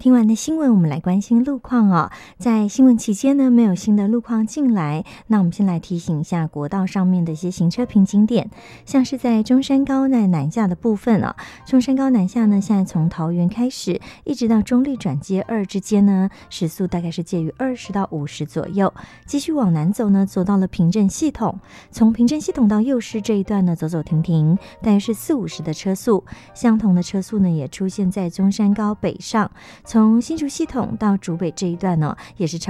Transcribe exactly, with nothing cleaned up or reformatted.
听完的新闻，我们来关心路况哦。在新闻期间呢，没有新的路况进来，那我们先来提醒一下国道上面的一些行车瓶颈点，像是在中山高在南下的部分啊，中山高南下呢，现在从桃园开始，一直到中立转接二之间呢，时速大概是介于二十到五十左右。继续往南走呢，走到了平镇系统，从平镇系统到右市这一段呢，走走停停，大约是四五十的车速。相同的车速呢，也出现在中山高北上。从新竹系统到竹北这一段呢，也是超